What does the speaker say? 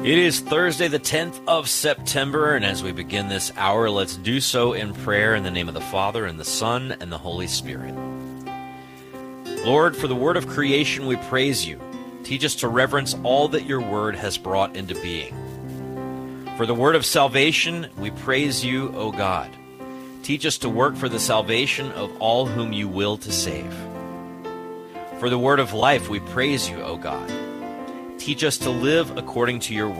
It is Thursday, the 10th of September, and as we begin this hour, let's do so in prayer in the name of the Father, and the Son, and the Holy Spirit. Lord, for the word of creation, we praise you. Teach us to reverence all that your word has brought into being. For the word of salvation, we praise you, O God. Teach us to work for the salvation of all whom you will to save. For the word of life, we praise you, O God. Teach us to live according to your word.